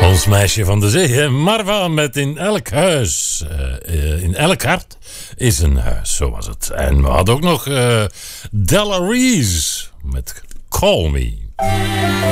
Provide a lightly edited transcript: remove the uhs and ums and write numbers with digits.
Ons meisje van de zee, hè? Marva met in elk huis, in elk hart is een huis, zo was het. En we hadden ook nog Della Reese met Call Me.